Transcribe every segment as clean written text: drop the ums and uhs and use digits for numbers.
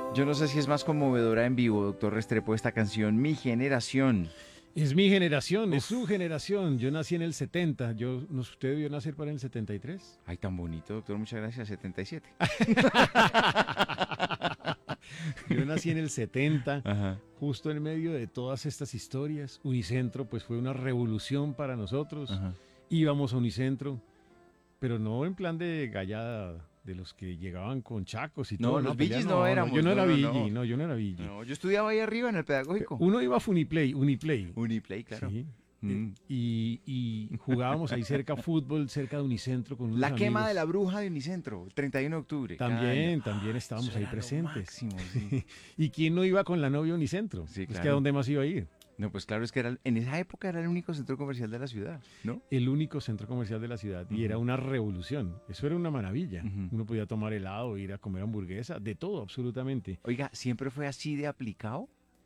Yo no sé si es más conmovedora en vivo, doctor Restrepo, esta canción, Mi Generación. Es mi generación, es Uf. su generación. Yo nací en el 70. No sé, ¿usted debió nacer para el 73? Ay, tan bonito, doctor, muchas gracias, 77. Yo nací en el 70, Ajá, justo en medio de todas estas historias. Unicentro, pues fue una revolución para nosotros. ajá. Íbamos a Unicentro, pero no en plan de gallada de los que llegaban con chacos y No, todo, los ¿no? Pelear, Villis no éramos, yo no no, era no, Billy, no. no, yo no era Billy. No, yo estudiaba ahí arriba en el pedagógico. Uno iba a Funiplay, Uniplay, Uniplay, claro. sí. Mm. Y jugábamos ahí cerca fútbol, cerca de Unicentro con unos La quema de amigos. la bruja de Unicentro, el 31 de octubre. cada año. También Eso estábamos ahí era lo presentes. máximo, sí. ¿Y quién no iba con la novia a Unicentro? Sí, Es que ¿a claro. dónde más iba a ir? No, pues claro, es que en esa época era el único centro comercial de la ciudad, ¿no? El único centro comercial de la ciudad. Y era Ujú. una revolución. Eso era una maravilla. Ujú. Uno podía tomar helado, ir a comer hamburguesa, de todo, absolutamente. Oiga, ¿siempre fue así de aplicado?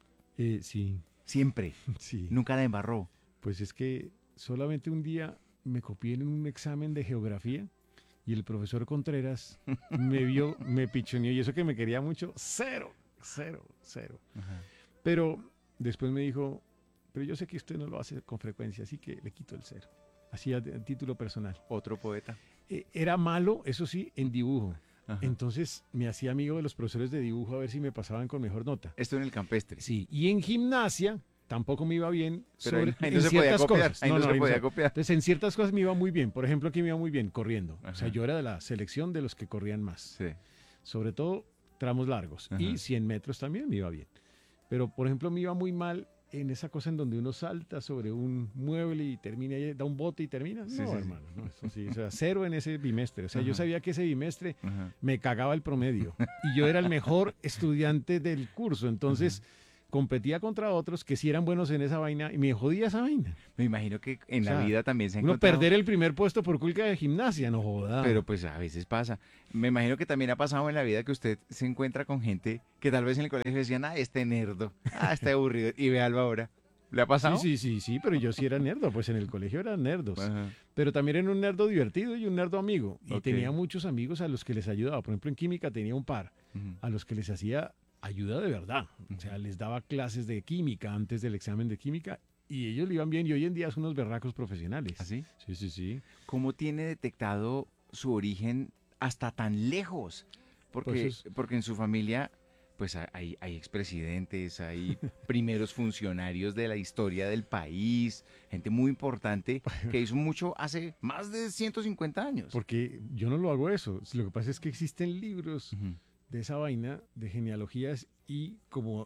Sí, Siempre. sí. Nunca la embarró. Pues es que solamente un día me copié en un examen de geografía y el profesor Contreras me vio, me pichoneó y eso que me quería mucho, cero, cero, cero. Ajá. Pero después me dijo, pero yo sé que usted no lo hace con frecuencia, así que le quito el cero. Así a título personal. Otro poeta. Era malo, eso sí, en dibujo. Ajá. Entonces me hacía amigo de los profesores de dibujo a ver si me pasaban con mejor nota. Esto en el campestre. Sí, y en gimnasia tampoco me iba bien Pero ahí, ahí en no se podía ciertas copiar. cosas. Ahí no, se ahí podía copiar. Entonces en ciertas cosas me iba muy bien. Por ejemplo, aquí me iba muy bien corriendo. O sea, Ajá. yo era de la selección de los que corrían más. Sí. Sobre todo tramos largos. Ajá. Y 100 metros también me iba bien. Pero, por ejemplo, me iba muy mal en esa cosa en donde uno salta sobre un mueble y termina, da un bote y termina. Sí, No, sí, sí. hermano, no, eso sí. O sea, cero en ese bimestre. O sea, yo Ajá. sabía que ese bimestre Ajá. me cagaba el promedio. Y yo era el mejor estudiante del curso. Entonces, competía contra otros que sí eran buenos en esa vaina y me jodía esa vaina. Me imagino que en O la sea, vida también se ha Uno encontrado. perder el primer puesto por culpa de gimnasia, no joda. Pero pues a veces pasa. Me imagino que también ha pasado en la vida que usted se encuentra con gente que tal vez en el colegio decían, ah, este nerdo, ah, este aburrido. Y véalo ahora. ¿Le ha pasado? Sí, pero yo sí era nerdo, pues en el colegio eran nerdos. Ajá. Pero también era un nerdo divertido y un nerdo amigo. Y Ok. tenía muchos amigos a los que les ayudaba. Por ejemplo, en química tenía un par Ujú. a los que les hacía ayuda de verdad. O sea, les daba clases de química antes del examen de química y ellos le iban bien. Y hoy en día son unos berracos profesionales. ¿Así? Sí. ¿Cómo tiene detectado su origen hasta tan lejos? Porque, Pues porque en su familia, pues hay expresidentes, hay primeros funcionarios de la historia del país, gente muy importante que hizo mucho hace más de 150 años. Porque yo no lo hago eso. Lo que pasa es que existen libros Ujú. de esa vaina de genealogías y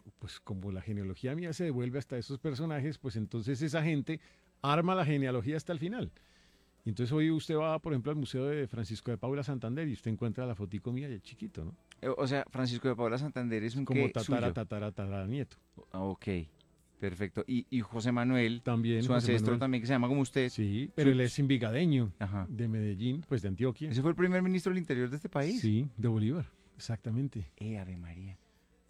como la genealogía mía se devuelve hasta esos personajes, pues entonces esa gente arma la genealogía hasta el final. Y entonces hoy usted va, por ejemplo, al Museo de Francisco de Paula Santander y usted encuentra la fotico mía de chiquito, ¿no? O sea, Francisco de Paula Santander es un Como qué suyo. tatara nieto. Ah, ok, perfecto. Y José Manuel, También su José ancestro Manuel. también, que se llama como usted. Sí, pero Su- él es envigadeño Ajá. de Medellín, pues de Antioquia. Ese fue el primer ministro del Interior de este país. Sí, de Bolívar, exactamente. Ave María.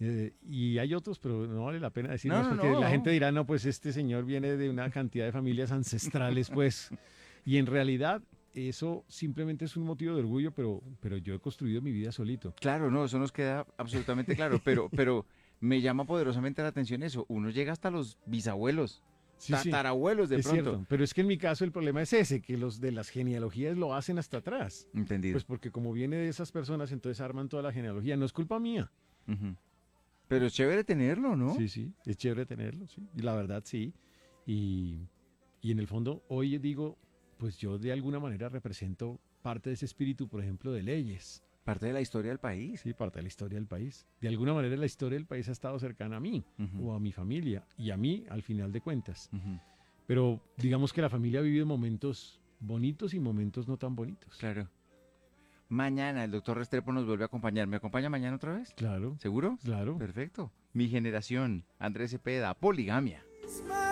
Y hay otros, pero no vale la pena decir No, más no, porque no, la no. gente dirá, no, pues este señor viene de una cantidad de familias ancestrales, pues. Y en realidad eso simplemente es un motivo de orgullo, pero yo he construido mi vida solito. Claro, no, eso nos queda absolutamente claro, pero me llama poderosamente la atención eso. Uno llega hasta los bisabuelos, Sí, sí, tatarabuelos de es pronto. cierto. Pero es que en mi caso el problema es ese, que los de las genealogías lo hacen hasta atrás. Entendido. Pues porque como viene de esas personas, entonces arman toda la genealogía. No es culpa mía. Ujú. Pero es chévere tenerlo, ¿no? Sí, es chévere tenerlo, sí. Y la verdad, sí. Y, y en el fondo, hoy digo, pues yo de alguna manera represento parte de ese espíritu, por ejemplo, de leyes. Parte de la historia del país. Sí, parte de la historia del país. De alguna manera la historia del país ha estado cercana a mí Ujú, o a mi familia y a mí al final de cuentas. ujú. Pero digamos que la familia ha vivido momentos bonitos y momentos no tan bonitos. Claro. Mañana el doctor Restrepo nos vuelve a acompañar. ¿Me acompaña mañana otra vez? Claro, ¿Seguro? claro. Perfecto. Mi generación, Andrés Cepeda, poligamia. Smile.